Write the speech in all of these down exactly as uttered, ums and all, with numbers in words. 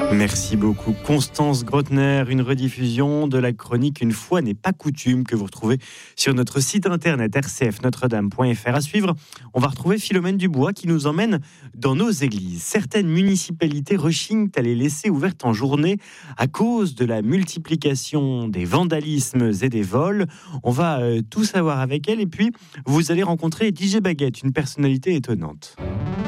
Merci beaucoup Constance Grotner, une rediffusion de la chronique Une fois n'est pas coutume que vous retrouvez sur notre site internet r c f notre dame point f r. À suivre, on va retrouver Philomène Dubois qui nous emmène dans nos églises. Certaines municipalités rechignent à les laisser ouvertes en journée à cause de la multiplication des vandalismes et des vols. On va euh, tout savoir avec elle et puis vous allez rencontrer D J Baguette, une personnalité étonnante.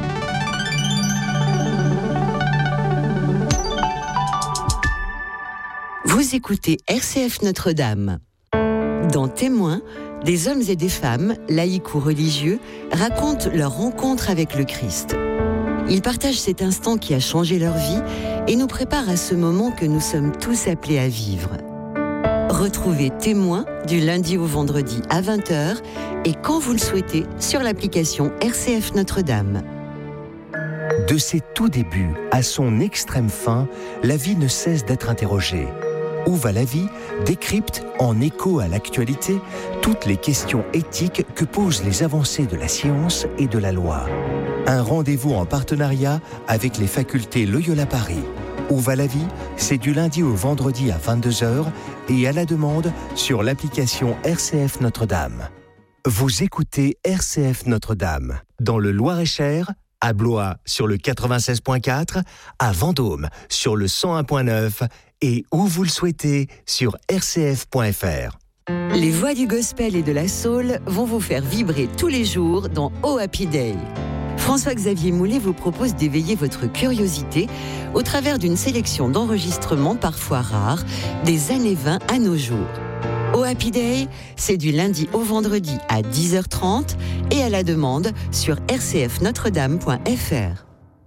Vous écoutez R C F Notre-Dame. Dans Témoins, des hommes et des femmes, laïcs ou religieux, racontent leur rencontre avec le Christ. Ils partagent cet instant qui a changé leur vie et nous préparent à ce moment que nous sommes tous appelés à vivre. Retrouvez Témoins du lundi au vendredi à vingt heures et quand vous le souhaitez sur l'application R C F Notre-Dame. De ses tout débuts à son extrême fin, la vie ne cesse d'être interrogée. Où va la vie décrypte, en écho à l'actualité, toutes les questions éthiques que posent les avancées de la science et de la loi. Un rendez-vous en partenariat avec les facultés Loyola Paris. Où va la vie, c'est du lundi au vendredi à vingt-deux heures et à la demande sur l'application R C F Notre-Dame. Vous écoutez R C F Notre-Dame dans le Loir-et-Cher, à Blois sur le quatre-vingt-seize point quatre, à Vendôme sur le cent un point neuf et où vous le souhaitez sur r c f point f r. Les voix du gospel et de la soul vont vous faire vibrer tous les jours dans Oh Happy Day. François-Xavier Moulet vous propose d'éveiller votre curiosité au travers d'une sélection d'enregistrements parfois rares des années vingt à nos jours. Oh Happy Day, c'est du lundi au vendredi à dix heures trente et à la demande sur r c f notre dame point f r.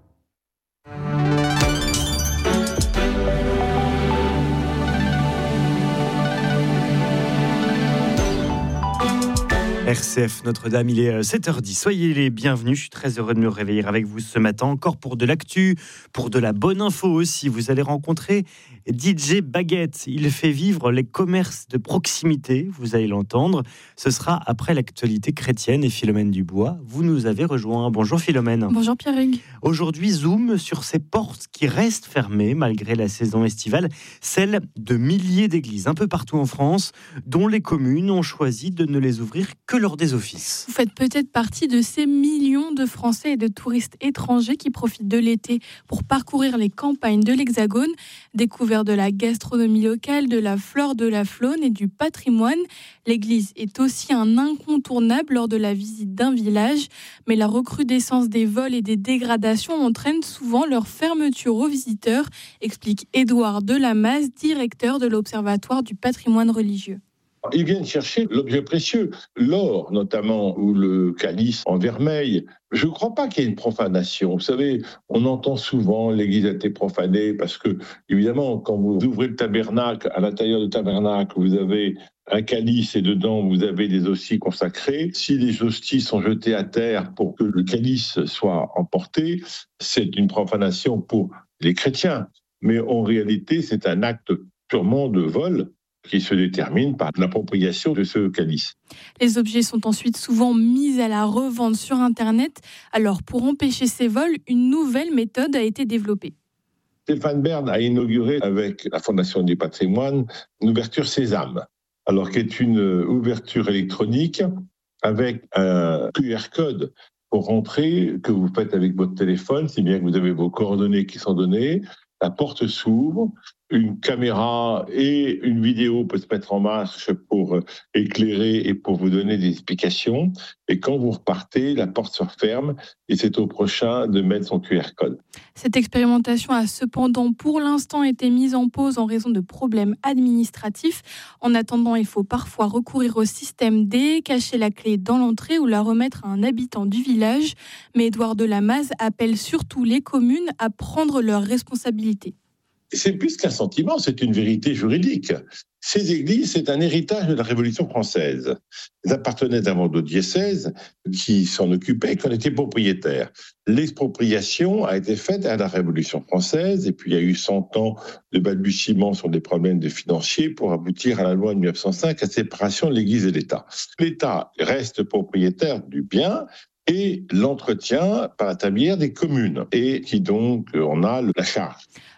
R C F Notre-Dame, il est sept heures dix. Soyez les bienvenus. Je suis très heureux de me réveiller avec vous ce matin. Encore pour de l'actu, pour de la bonne info aussi. Vous allez rencontrer D J Baguette. Il fait vivre les commerces de proximité. Vous allez l'entendre. Ce sera après l'actualité chrétienne et Philomène Dubois. Vous nous avez rejoint. Bonjour Philomène. Bonjour Pierre-Hugues. Aujourd'hui, zoom sur ces portes qui restent fermées malgré la saison estivale. Celles de milliers d'églises un peu partout en France, dont les communes ont choisi de ne les ouvrir que lors des offices. Vous faites peut-être partie de ces millions de Français et de touristes étrangers qui profitent de l'été pour parcourir les campagnes de l'Hexagone, découvrir de la gastronomie locale, de la flore, de la faune et du patrimoine. L'église est aussi un incontournable lors de la visite d'un village, mais la recrudescence des vols et des dégradations entraîne souvent leur fermeture aux visiteurs, explique Édouard Delamasse, directeur de l'Observatoire du patrimoine religieux. Ils viennent chercher l'objet précieux, l'or notamment, ou le calice en vermeil. Je ne crois pas qu'il y ait une profanation. Vous savez, on entend souvent l'église a été profanée parce que, évidemment, quand vous ouvrez le tabernacle, à l'intérieur du tabernacle, vous avez un calice et dedans, vous avez des hosties consacrées. Si les hosties sont jetées à terre pour que le calice soit emporté, c'est une profanation pour les chrétiens. Mais en réalité, c'est un acte purement de vol qui se détermine par l'appropriation de ce calice. Les objets sont ensuite souvent mis à la revente sur Internet. Alors, pour empêcher ces vols, une nouvelle méthode a été développée. Stéphane Bern a inauguré avec la Fondation du patrimoine une ouverture Sésame, alors qui est une ouverture électronique avec un Q R code pour rentrer, que vous faites avec votre téléphone, si bien que vous avez vos coordonnées qui sont données. La porte s'ouvre, une caméra et une vidéo peut se mettre en marche pour éclairer et pour vous donner des explications. Et quand vous repartez, la porte se referme et c'est au prochain de mettre son Q R code. Cette expérimentation a cependant pour l'instant été mise en pause en raison de problèmes administratifs. En attendant, il faut parfois recourir au système D, cacher la clé dans l'entrée ou la remettre à un habitant du village. Mais Édouard Delamasse appelle surtout les communes à prendre leurs responsabilités. C'est plus qu'un sentiment, c'est une vérité juridique. Ces églises, c'est un héritage de la Révolution française. Elles appartenaient d'abord au diocèse qui s'en occupait, qui en était propriétaire. L'expropriation a été faite à la Révolution française et puis il y a eu cent ans de balbutiements sur des problèmes de financiers pour aboutir à la loi de mille neuf cent cinq, à la séparation de l'Église et l'État. L'État reste propriétaire du bien et l'entretien par l'intermédiaire des communes et qui donc en a la charge.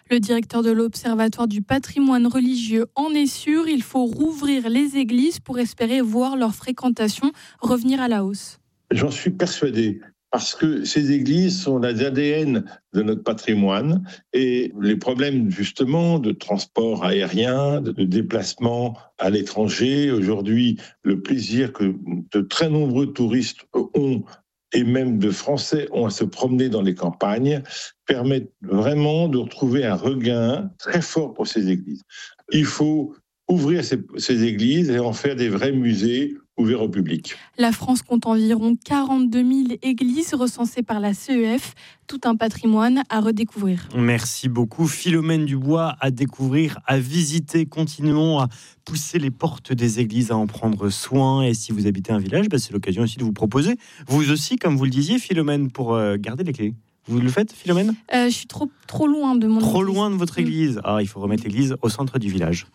Le directeur de l'Observatoire du patrimoine religieux en est sûr, il faut rouvrir les églises pour espérer voir leur fréquentation revenir à la hausse. J'en suis persuadé. Parce que ces églises sont l'A D N de notre patrimoine et les problèmes justement de transport aérien, de déplacement à l'étranger, aujourd'hui le plaisir que de très nombreux touristes ont et même de Français ont à se promener dans les campagnes, permettent vraiment de retrouver un regain très fort pour ces églises. Il faut ouvrir ces, ces églises et en faire des vrais musées ouverts au public. La France compte environ quarante-deux mille églises recensées par la C E F, tout un patrimoine à redécouvrir. Merci beaucoup Philomène Dubois, à découvrir, à visiter. Continuons à pousser les portes des églises, à en prendre soin. Et si vous habitez un village, bah c'est l'occasion aussi de vous proposer, vous aussi, comme vous le disiez Philomène, pour euh, garder les clés. Vous le faites, Philomène ? euh, Je suis trop, trop loin de mon Trop église. loin de votre église. Ah, il faut remettre l'église au centre du village.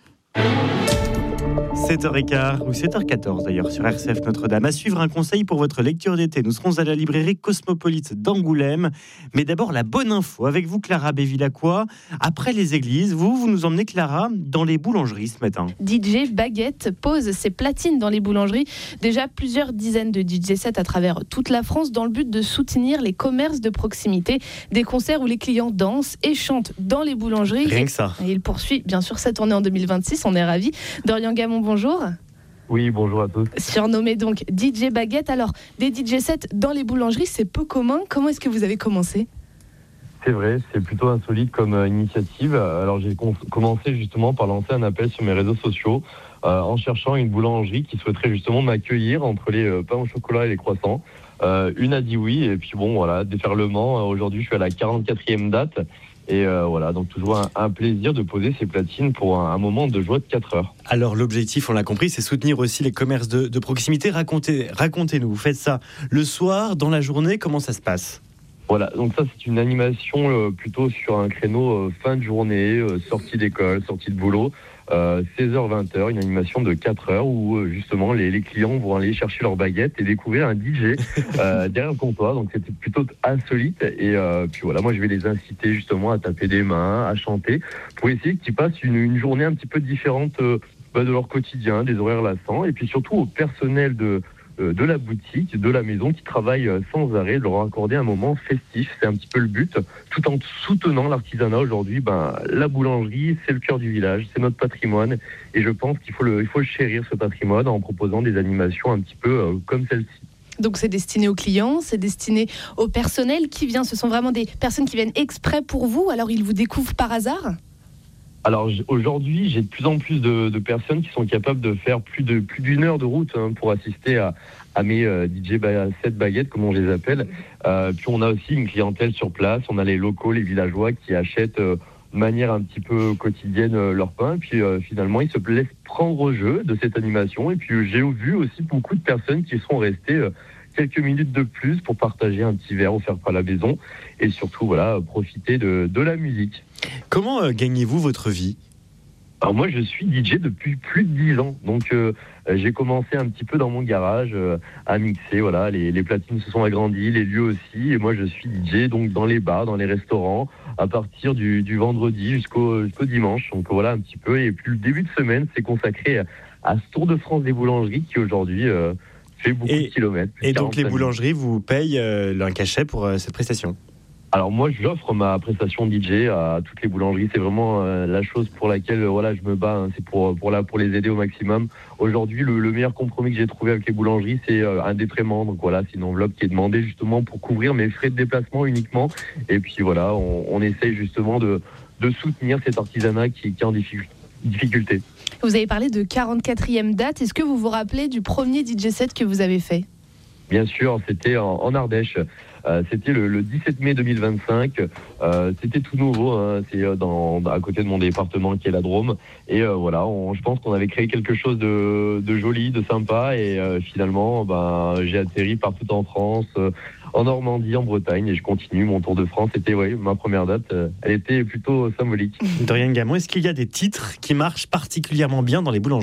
sept heures quinze ou sept heures quatorze d'ailleurs sur R C F Notre-Dame. À suivre un conseil pour votre lecture d'été. Nous serons à la librairie Cosmopolite d'Angoulême. Mais d'abord la bonne info avec vous Clara Bévilacqua. Après les églises, vous, vous nous emmenez Clara dans les boulangeries ce matin. D J Baguette pose ses platines dans les boulangeries. Déjà plusieurs dizaines de D J sets à travers toute la France dans le but de soutenir les commerces de proximité. Des concerts où les clients dansent et chantent dans les boulangeries. Rien que ça. Et il poursuit bien sûr sa tournée en deux mille vingt-six, on est ravis. Dorian Gamon, bonjour. Oui, bonjour à tous. Surnommé donc D J Baguette, alors des D J sets dans les boulangeries, c'est peu commun. Comment est-ce que vous avez commencé ? C'est vrai, c'est plutôt insolite comme euh, initiative. Alors j'ai com- commencé justement par lancer un appel sur mes réseaux sociaux euh, en cherchant une boulangerie qui souhaiterait justement m'accueillir entre les euh, pains au chocolat et les croissants. Euh, une a dit oui et puis bon voilà, déferlement. Aujourd'hui je suis à la quarante-quatrième date. Et euh, voilà, donc toujours un, un plaisir de poser ces platines pour un, un moment de joie de quatre heures. Alors l'objectif, on l'a compris, c'est soutenir aussi les commerces de, de proximité. Racontez, racontez-nous, vous faites ça le soir, dans la journée, comment ça se passe ? Voilà, donc ça c'est une animation euh, plutôt sur un créneau euh, fin de journée, euh, sortie d'école, sortie de boulot, euh, seize heures vingt heures, une animation de quatre heures où euh, justement les, les clients vont aller chercher leur baguette et découvrir un D J euh, derrière le comptoir, donc c'était plutôt insolite et euh, puis voilà, moi je vais les inciter justement à taper des mains, à chanter pour essayer qu'ils passent une, une journée un petit peu différente euh, bah, de leur quotidien, des horaires lassants et puis surtout au personnel de de la boutique, de la maison qui travaillent sans arrêt, de leur accorder un moment festif, c'est un petit peu le but, tout en soutenant l'artisanat. Aujourd'hui, ben, la boulangerie, c'est le cœur du village, c'est notre patrimoine et je pense qu'il faut le, il faut le chérir ce patrimoine en proposant des animations un petit peu euh, comme celle-ci. Donc c'est destiné aux clients, c'est destiné au personnel qui vient, ce sont vraiment des personnes qui viennent exprès pour vous, alors ils vous découvrent par hasard ? Alors aujourd'hui, j'ai de plus en plus de, de personnes qui sont capables de faire plus de plus d'une heure de route hein, pour assister à, à mes euh, D J set baguettes, comme on les appelle. Euh, puis on a aussi une clientèle sur place. On a les locaux, les villageois qui achètent euh, de manière un petit peu quotidienne euh, leur pain. Puis euh, finalement, ils se laissent prendre au jeu de cette animation. Et puis euh, j'ai vu aussi beaucoup de personnes qui sont restées euh, quelques minutes de plus pour partager un petit verre offert par la maison et surtout voilà profiter de, de la musique. Comment euh, gagnez-vous votre vie ? Alors moi je suis D J depuis plus de dix ans, donc euh, j'ai commencé un petit peu dans mon garage euh, à mixer, voilà, les, les platines se sont agrandies, les lieux aussi, et moi je suis D J donc dans les bars, dans les restaurants, à partir du, du vendredi jusqu'au, jusqu'au dimanche, donc voilà un petit peu, et puis le début de semaine c'est consacré à, à ce Tour de France des boulangeries qui aujourd'hui euh, fait beaucoup et, de kilomètres. Et donc les boulangeries vous payent euh, un cachet pour euh, cette prestation ? Alors moi, j'offre ma prestation D J à toutes les boulangeries. C'est vraiment euh, la chose pour laquelle euh, voilà, je me bats. Hein. C'est pour pour là pour les aider au maximum. Aujourd'hui, le, le meilleur compromis que j'ai trouvé avec les boulangeries, c'est euh, un défraiement. Donc voilà, c'est une enveloppe qui est demandée justement pour couvrir mes frais de déplacement uniquement. Et puis voilà, on, on essaye justement de de soutenir cet artisanat qui, qui est en difficulté. Vous avez parlé de quarante-quatrième date. Est-ce que vous vous rappelez du premier D J set que vous avez fait ? Bien sûr, c'était en, en Ardèche. Euh, c'était le, le dix-sept mai deux mille vingt-cinq. Euh, c'était tout nouveau. Hein. C'est dans, à côté de mon département qui est la Drôme. Et euh, voilà, on, je pense qu'on avait créé quelque chose de, de joli, de sympa. Et euh, finalement, ben, j'ai atterri partout en France, euh, en Normandie, en Bretagne. Et je continue mon tour de France. C'était ouais, ma première date. Euh, elle était plutôt symbolique. Dorian Gamon, est-ce qu'il y a des titres qui marchent particulièrement bien dans les boulangeries ?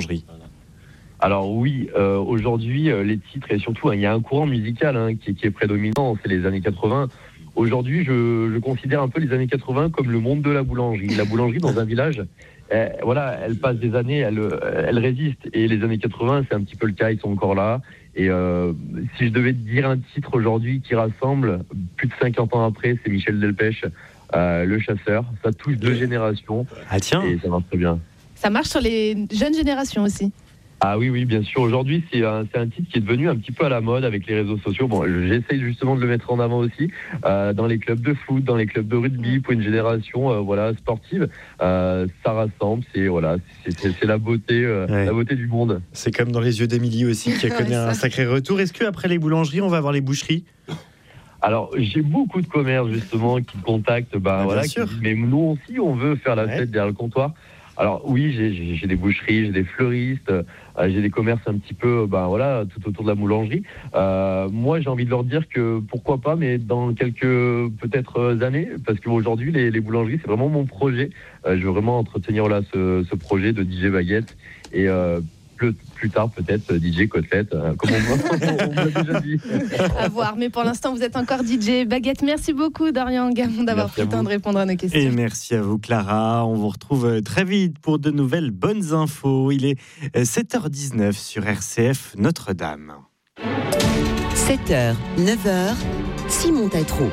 Alors oui, euh, aujourd'hui, euh, les titres, et surtout, hein, il y a un courant musical hein, qui, qui est prédominant, c'est les années quatre-vingts. Aujourd'hui, je, je considère un peu les années quatre-vingts comme le monde de la boulangerie. La boulangerie dans un village, eh, voilà, elle passe des années, elle, elle résiste. Et les années quatre-vingts, c'est un petit peu le cas, ils sont encore là. Et euh, si je devais dire un titre aujourd'hui qui rassemble, plus de cinquante ans après, c'est Michel Delpech, euh, Le Chasseur. Ça touche deux générations. Ah tiens. Et ça marche très bien. Ça marche sur les jeunes générations aussi. Ah oui, oui, bien sûr. Aujourd'hui, c'est un, c'est un titre qui est devenu un petit peu à la mode avec les réseaux sociaux. Bon, j'essaye justement de le mettre en avant aussi euh, dans les clubs de foot, dans les clubs de rugby, pour une génération euh, voilà sportive. Euh, ça rassemble, c'est voilà, c'est, c'est, c'est la beauté, euh, ouais. la beauté du monde. C'est comme dans Les Yeux d'Émilie aussi, qui a connu un sacré retour. Est-ce que après les boulangeries, on va avoir les boucheries ? Alors, j'ai beaucoup de commerces justement qui me contactent. Bah, ah, voilà, qui disent, mais nous aussi, on veut faire la ouais. fête derrière le comptoir. Alors oui, j'ai, j'ai, j'ai des boucheries, j'ai des fleuristes, euh, j'ai des commerces un petit peu, ben voilà, tout autour de la boulangerie. Euh, moi, j'ai envie de leur dire que pourquoi pas, mais dans quelques peut-être années, parce qu'aujourd'hui, les, les boulangeries, c'est vraiment mon projet. Euh, je veux vraiment entretenir là ce, ce projet de D J Baguette et euh, plus, plus tard peut-être D J Côtelette, euh, comme on, on l'a déjà dit. À voir, mais pour l'instant, vous êtes encore D J Baguette. Merci beaucoup, Dorian Gamon, d'avoir pris le temps de répondre à nos questions. Et merci à vous, Clara. On vous retrouve très vite pour de nouvelles bonnes infos. Il est sept heures dix-neuf sur R C F Notre-Dame. sept heures, neuf heures, Simon Tatro.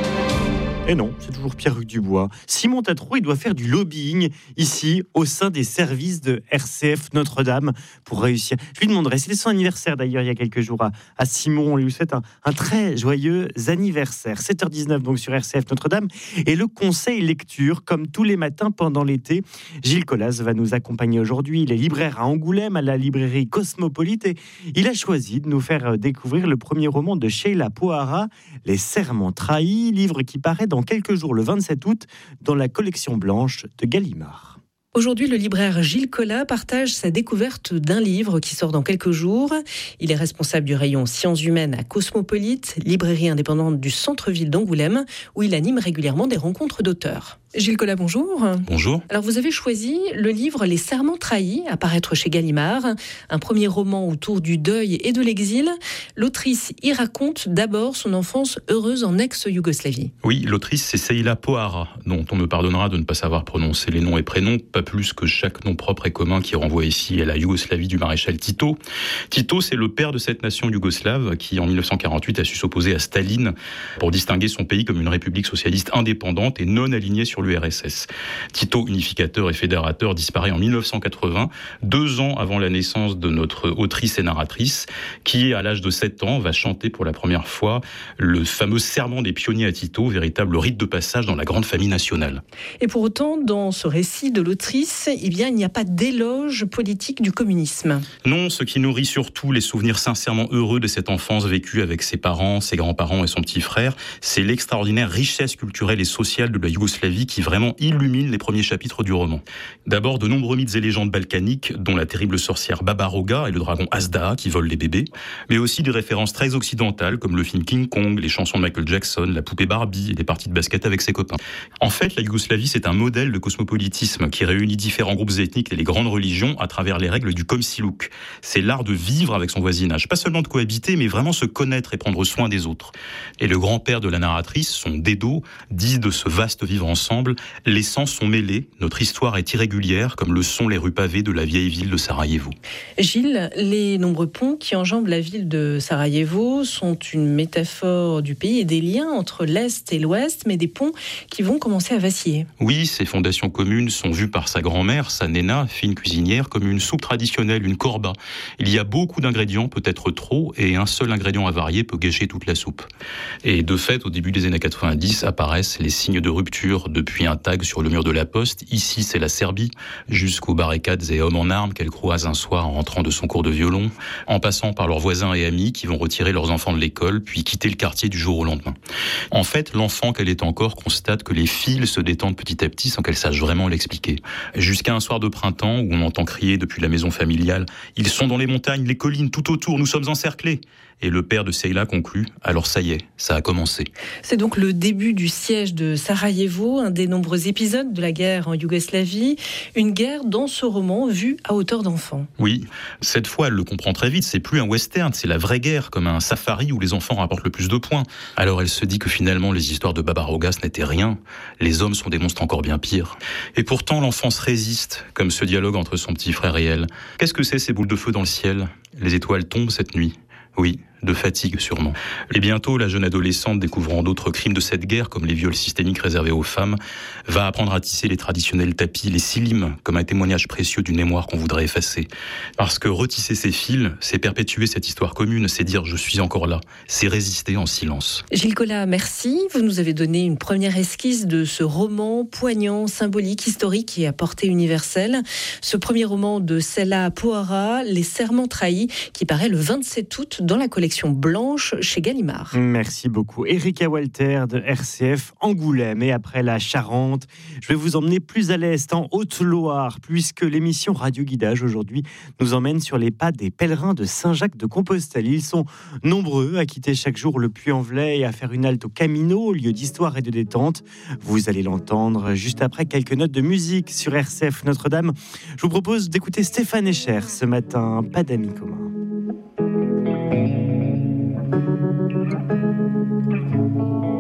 Et non, c'est toujours Pierre-Hugues Dubois. Simon Tatro, il doit faire du lobbying ici, au sein des services de R C F Notre-Dame, pour réussir. Je lui demanderai, c'était son anniversaire d'ailleurs il y a quelques jours à, à Simon, on lui souhaite un, un très joyeux anniversaire. sept heures dix-neuf donc sur R C F Notre-Dame. Et le conseil lecture, comme tous les matins pendant l'été, Gilles Collas va nous accompagner aujourd'hui. Il est libraire à Angoulême, à la librairie Cosmopolite, et il a choisi de nous faire découvrir le premier roman de Sheila Pohara, Les Serments Trahis, livre qui paraît dans dans quelques jours, le vingt-sept août, dans la collection blanche de Gallimard. Aujourd'hui, le libraire Gilles Collas partage sa découverte d'un livre qui sort dans quelques jours. Il est responsable du rayon Sciences humaines à Cosmopolite, librairie indépendante du centre-ville d'Angoulême, où il anime régulièrement des rencontres d'auteurs. Gilles Collas, bonjour. Bonjour. Alors, vous avez choisi le livre Les Serments Trahis, à paraître chez Gallimard, un premier roman autour du deuil et de l'exil. L'autrice y raconte d'abord son enfance heureuse en ex-Yougoslavie. Oui, l'autrice, c'est Sheila Pohara, dont on me pardonnera de ne pas savoir prononcer les noms et prénoms, pas plus que chaque nom propre et commun qui renvoie ici à la Yougoslavie du maréchal Tito. Tito, c'est le père de cette nation yougoslave qui, en dix-neuf cent quarante-huit, a su s'opposer à Staline pour distinguer son pays comme une république socialiste indépendante et non alignée sur l'U R S S. Tito, unificateur et fédérateur, disparaît en dix-neuf cent quatre-vingts, deux ans avant la naissance de notre autrice et narratrice, qui, à l'âge de sept ans, va chanter pour la première fois le fameux serment des pionniers à Tito, véritable rite de passage dans la grande famille nationale. Et pour autant, dans ce récit de l'autrice, eh bien, il n'y a pas d'éloge politique du communisme. Non, ce qui nourrit surtout les souvenirs sincèrement heureux de cette enfance vécue avec ses parents, ses grands-parents et son petit frère, c'est l'extraordinaire richesse culturelle et sociale de la Yougoslavie qui vraiment illumine les premiers chapitres du roman. D'abord, de nombreux mythes et légendes balkaniques, dont la terrible sorcière Baba Roga et le dragon Azda qui vole les bébés, mais aussi des références très occidentales comme le film King Kong, les chansons de Michael Jackson, la poupée Barbie et des parties de basket avec ses copains. En fait, la Yougoslavie, c'est un modèle de cosmopolitisme qui réunit différents groupes ethniques et les grandes religions à travers les règles du komşiluk. C'est l'art de vivre avec son voisinage, pas seulement de cohabiter, mais vraiment se connaître et prendre soin des autres. Et le grand-père de la narratrice, son Dedo, dit de ce vaste vivre ensemble, les sens sont mêlés, notre histoire est irrégulière, comme le sont les rues pavées de la vieille ville de Sarajevo. Gilles, les nombreux ponts qui enjambent la ville de Sarajevo sont une métaphore du pays et des liens entre l'Est et l'Ouest, mais des ponts qui vont commencer à vaciller. Oui, ces fondations communes sont vues par sa grand-mère, sa Nena, fine cuisinière, comme une soupe traditionnelle, une korba. Il y a beaucoup d'ingrédients, peut-être trop, et un seul ingrédient avarié peut gâcher toute la soupe. Et de fait, au début des années quatre-vingt-dix, apparaissent les signes de rupture, depuis un tag sur le mur de la poste, ici c'est la Serbie, jusqu'aux barricades et hommes en armes qu'elle croise un soir en rentrant de son cours de violon, en passant par leurs voisins et amis qui vont retirer leurs enfants de l'école, puis quitter le quartier du jour au lendemain. En fait, l'enfant qu'elle est encore constate que les fils se détendent petit à petit sans qu'elle sache vraiment l'expliquer. Jusqu'à un soir de printemps où on entend crier depuis la maison familiale « Ils sont dans les montagnes, les collines, tout autour, nous sommes encerclés !» Et le père de Sheila conclut « Alors ça y est, ça a commencé ». C'est donc le début du siège de Sarajevo, un des nombreux épisodes de la guerre en Yougoslavie. Une guerre dans ce roman vue à hauteur d'enfant. Oui, cette fois elle le comprend très vite, c'est plus un western, c'est la vraie guerre, comme un safari où les enfants rapportent le plus de points. Alors elle se dit que finalement les histoires de Barbaroga n'étaient rien, les hommes sont des monstres encore bien pires. Et pourtant l'enfance résiste, comme ce dialogue entre son petit frère et elle. Qu'est-ce que c'est ces boules de feu dans le ciel ? Les étoiles tombent cette nuit. Oui, de fatigue sûrement. Et bientôt, la jeune adolescente, découvrant d'autres crimes de cette guerre, comme les viols systémiques réservés aux femmes, va apprendre à tisser les traditionnels tapis, les silims, comme un témoignage précieux d'une mémoire qu'on voudrait effacer. Parce que retisser ces fils, c'est perpétuer cette histoire commune, c'est dire « je suis encore là », c'est résister en silence. Gilles Collat, merci. Vous nous avez donné une première esquisse de ce roman poignant, symbolique, historique et à portée universelle. Ce premier roman de Cella Pohara, Les Serments trahis, qui paraît le vingt-sept août dans la collection Blanche chez Gallimard. Merci beaucoup. Erika Walter de R C F Angoulême. Et après la Charente, je vais vous emmener plus à l'est, en Haute-Loire, puisque l'émission Radio Guidage aujourd'hui nous emmène sur les pas des pèlerins de Saint-Jacques-de-Compostelle. Ils sont nombreux à quitter chaque jour le Puy-en-Velay et à faire une halte au Camino, lieu d'histoire et de détente. Vous allez l'entendre juste après quelques notes de musique sur R C F Notre-Dame. Je vous propose d'écouter Stéphane Echer ce matin, Pas d'amis communs.